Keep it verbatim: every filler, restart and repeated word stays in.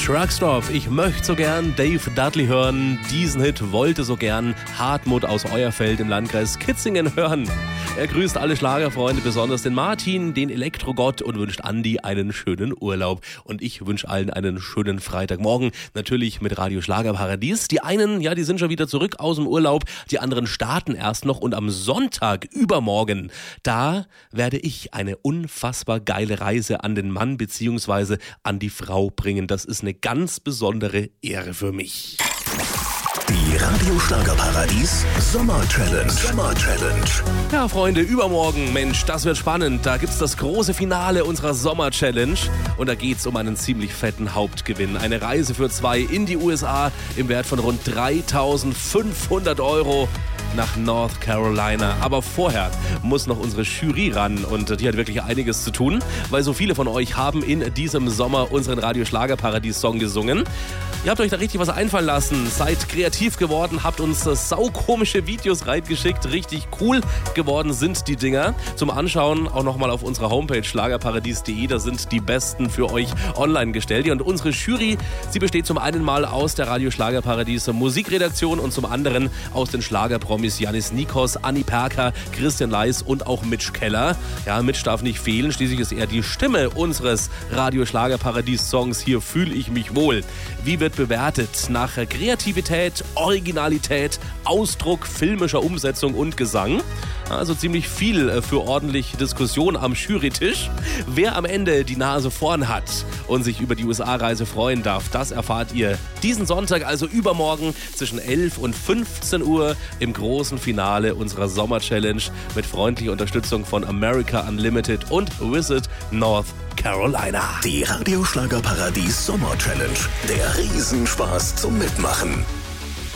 Truckstop. Ich möchte so gern Dave Dudley hören. Diesen Hit wollte so gern Hartmut aus Euerfeld im Landkreis Kitzingen hören. Er grüßt alle Schlagerfreunde, besonders den Martin, den Elektrogott und wünscht Andi einen schönen Urlaub. Und ich wünsche allen einen schönen Freitagmorgen. Natürlich mit Radio Schlagerparadies. Die einen, ja, die sind schon wieder zurück aus dem Urlaub. Die anderen starten erst noch. Und am Sonntag, übermorgen, da werde ich eine unfassbar geile Reise an den Mann bzw. an die Frau bringen. Das ist eine ganz besondere Ehre für mich. Die Radio Schlagerparadies Sommer Challenge. Sommer Challenge. Ja, Freunde, übermorgen, Mensch, das wird spannend. Da gibt's das große Finale unserer Sommer Challenge und da geht's um einen ziemlich fetten Hauptgewinn. Eine Reise für zwei in die U S A im Wert von rund dreitausendfünfhundert Euro nach North Carolina. Aber vorher muss noch unsere Jury ran und die hat wirklich einiges zu tun, weil so viele von euch haben in diesem Sommer unseren Radio Schlagerparadies Song gesungen. Ihr habt euch da richtig was einfallen lassen, seid kreativ geworden, habt uns saukomische Videos reingeschickt, richtig cool geworden sind die Dinger. Zum Anschauen auch nochmal auf unserer Homepage schlagerparadies punkt de, da sind die besten für euch online gestellt. Und unsere Jury, sie besteht zum einen mal aus der Radio Schlagerparadies Musikredaktion und zum anderen aus den Schlagerpromis Janis Nikos, Anni Perker, Christian Leis und auch Mitch Keller. Ja, Mitch darf nicht fehlen, schließlich ist er die Stimme unseres Radio Schlagerparadies Songs Hier fühle ich mich wohl. Wie wird bewertet? Nach Kreativität, Originalität, Ausdruck, filmischer Umsetzung und Gesang. Also ziemlich viel für ordentlich Diskussion am Jurytisch. Wer am Ende die Nase vorn hat und sich über die U S A-Reise freuen darf, das erfahrt ihr diesen Sonntag, also übermorgen zwischen elf und fünfzehn Uhr im großen Finale unserer Sommer-Challenge mit freundlicher Unterstützung von America Unlimited und Visit North Carolina. Die Radio Schlagerparadies Sommer Challenge. Der Riesenspaß zum Mitmachen.